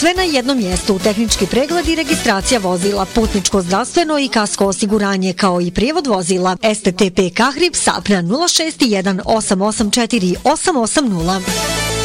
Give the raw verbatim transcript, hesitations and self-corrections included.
Sve na jednom mjestu, tehnički pregled i registracija vozila, putničko zdravstveno i kasko osiguranje, kao i prijevod vozila. S T T P Kahrib Sapna nula šest jedan osam osam četiri osam osam nula.